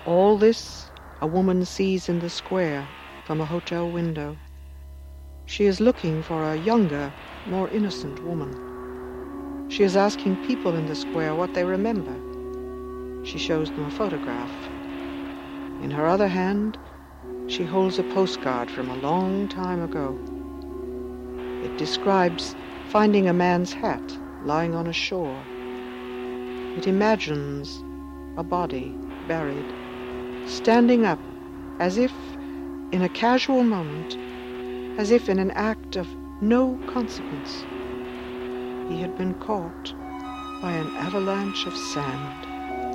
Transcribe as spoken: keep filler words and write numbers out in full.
All this a woman sees in the square from a hotel window. She is looking for a younger, more innocent woman. She is asking people in the square what they remember. She shows them a photograph. In her other hand, she holds a postcard from a long time ago. It describes finding a man's hat lying on a shore. It imagines a body buried, standing up as if in a casual moment, as if in an act of no consequence. He had been caught by an avalanche of sand.